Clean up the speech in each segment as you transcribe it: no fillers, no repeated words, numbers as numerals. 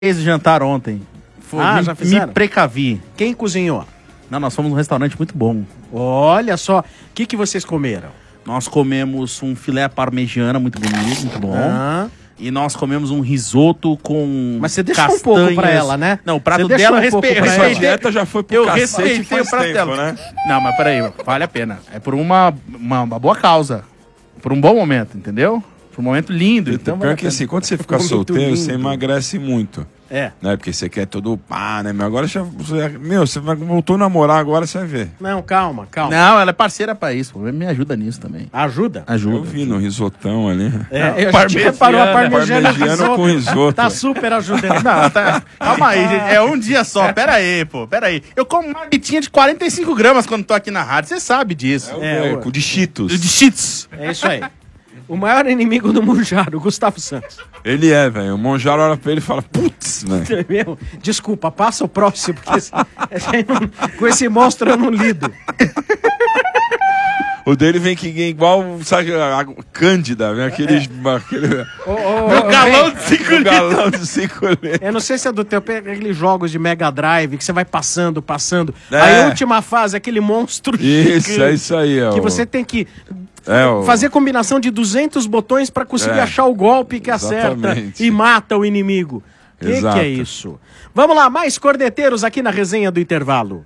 esse jantar ontem. Já fizeram? Me precavi. Quem cozinhou? Não, nós fomos num restaurante muito bom. Olha só, o que vocês comeram? Nós comemos um filé parmegiana muito bonito, muito bom. Ah. E nós comemos um risoto com Mas você deixou castanhas. um pouco pra ela, né? Não, o prato Você deixou dela um pouco pra ela. Essa dieta já foi pro Eu cacete respeitei faz o prato tempo, dela. né? Não, mas peraí, vale a pena. É por uma boa causa. Por um bom momento, entendeu? Por um momento lindo. Então Pior que assim, quando você fica Muito solteiro, lindo. você emagrece muito. É. Né? Porque você quer todo pá, né? Mas agora você voltou a namorar, agora você vai ver. Não, calma. Não, ela é parceira pra isso. Me ajuda nisso também. Ajuda? Eu vi no risotão ali. A gente reparou a parmegiana Parmegiana com risoto. Tá super ajudando. Não, tá. Calma aí, gente. É um dia só. Pera aí, pô. Pera aí. Eu como uma marmitinha de 45 gramas quando tô aqui na rádio. Você sabe disso. Com de Cheetos. De cheats. É isso aí. O maior inimigo do Munjaro, o Gustavo Santos. Ele é, velho. O Monjaro olha pra ele e fala, putz, velho. Meu, desculpa, passa o próximo, porque com esse monstro eu não lido. O dele vem que igual, sabe, a Cândida, vem aquele Galão de 5 litros. galão de 5 litros. Eu não sei se é do teu, aqueles jogos de Mega Drive que você vai passando. É. Aí a última fase, aquele monstro Isso, gigante, é isso aí, ó. que você tem que É, fazer combinação de 200 botões pra conseguir achar o golpe que acerta exatamente. e mata o inimigo. Que Exato. é isso? Vamos lá, mais corneteiros aqui na resenha do intervalo.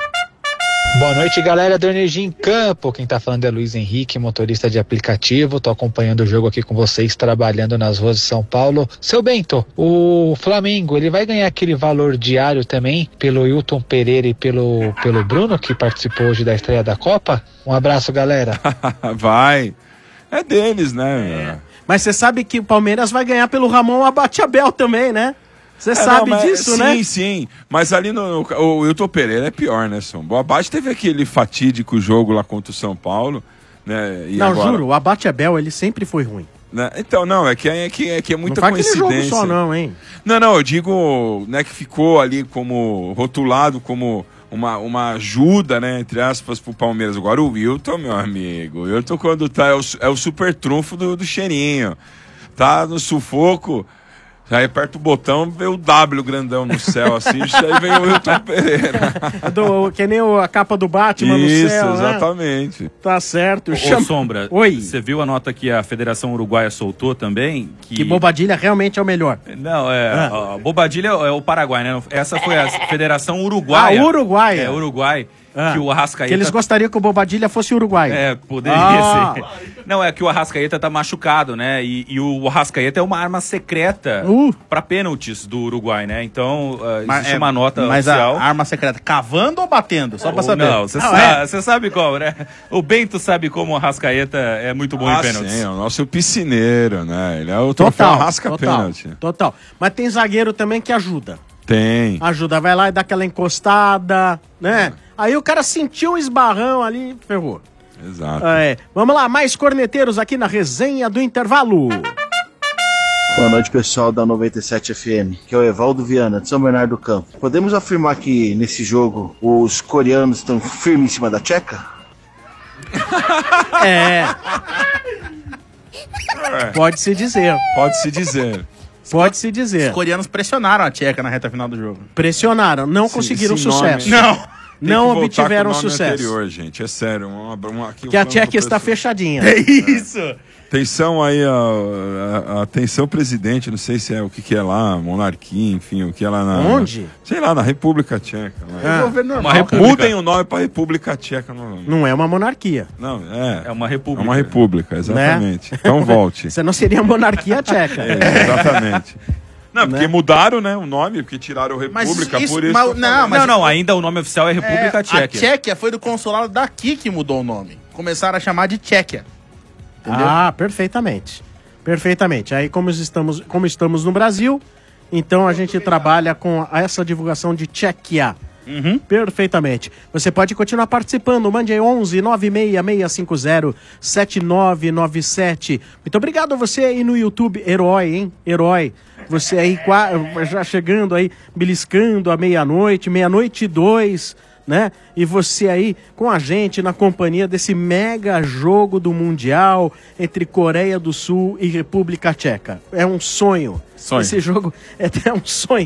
Boa noite, galera do Energia em Campo. Quem tá falando é Luiz Henrique, motorista de aplicativo. Tô acompanhando o jogo aqui com vocês, trabalhando nas ruas de São Paulo. Seu Bento, o Flamengo, ele vai ganhar aquele valor diário também pelo Hilton Pereira e pelo Bruno, que participou hoje da estreia da Copa? Um abraço, galera. vai. É deles, né? Mas você sabe que o Palmeiras vai ganhar pelo Ramon Abate-Abel também, né? Você sabe disso, sim, né? Sim, sim. Mas ali o Hilton Pereira é pior, né, São? O Abate teve aquele fatídico jogo lá contra o São Paulo, né? E não, agora, juro, o Abate-Abel, ele sempre foi ruim. né? Então, não, é que é muita não coincidência. Não jogo só não, hein? Não, eu digo, né, que ficou ali como rotulado como uma ajuda, né, entre aspas, pro Palmeiras. Agora o Wilton, meu amigo, o Wilton quando tá, é o super trunfo do cheirinho. Tá no sufoco, aí aperta o botão, vê o W grandão no céu, assim, aí vem o Hilton Pereira. Que nem a capa do Batman no Isso, céu, exatamente. Né? Tá certo. Ô, Sombra, Oi. você viu a nota que a Federação Uruguaia soltou também? Que Bobadilha realmente é o melhor. Não, a Bobadilha é o Paraguai, né? Essa foi a Federação Uruguaia. Uruguaia. É, Uruguai. Que o Arrascaeta... Que eles gostariam que o Bobadilha fosse uruguaio. É, poderia ser. Não, é que o Arrascaeta tá machucado, né? E o Arrascaeta é uma arma secreta pra pênaltis do Uruguai, né? Então, existe uma nota oficial. Mas a arma secreta, cavando ou batendo? Só pra saber. Não, você sabe qual, né? O Bento sabe como o Arrascaeta é muito bom em pênaltis. Sim, é o nosso piscineiro, né? Ele é o Total, troféu Arrasca-pênalti. Total. Mas tem zagueiro também que ajuda. Tem. Ajuda, vai lá e dá aquela encostada, né? Aí o cara sentiu um esbarrão ali, ferrou. Exato. Vamos lá, mais corneteiros aqui na resenha do intervalo. Boa noite, pessoal da 97 FM, que é o Evaldo Viana, de São Bernardo do Campo. Podemos afirmar que nesse jogo os coreanos estão firmes em cima da tcheca? Pode-se dizer. Pode-se dizer. Pode-se dizer. Os coreanos pressionaram a tcheca na reta final do jogo. Pressionaram, não conseguiram sucesso. Não obtiveram sucesso. Anterior, gente, é sério. Que a Tchequia está fechadinha. É isso. Atenção aí, atenção presidente, não sei se é o que é lá, monarquia, enfim, o que é lá na... Onde? Sei lá, na República Tcheca. É governo normal. Mudem o nome para República Tcheca. Não é uma monarquia. Não, é uma república. É uma república, exatamente. Né? Então volte. Você não seria monarquia tcheca. Exatamente. Não, porque mudaram, né, o nome, porque tiraram o República, por isso... Não, ainda o nome oficial é República Tcheca. A Tchequia foi do consulado daqui que mudou o nome. Começaram a chamar de Tchequia. Entendeu? Perfeitamente. Perfeitamente. Aí, como estamos no Brasil, então a gente trabalha com essa divulgação de Tchequia. Perfeitamente. Você pode continuar participando. Mande aí 11 96650 7997. Muito obrigado a você aí no YouTube. Herói, hein? Herói. Você aí já chegando aí, beliscando à meia-noite e 2. né? E você aí com a gente na companhia desse mega jogo do Mundial entre Coreia do Sul e República Tcheca. É um sonho. Esse jogo é até um sonho.